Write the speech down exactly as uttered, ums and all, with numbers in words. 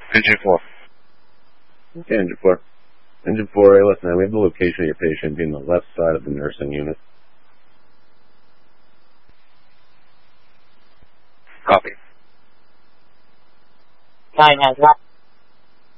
Engine four. Okay, Engine four. Engine four, hey, listen, we have the location of your patient being the left side of the nursing unit. Copy. Nine has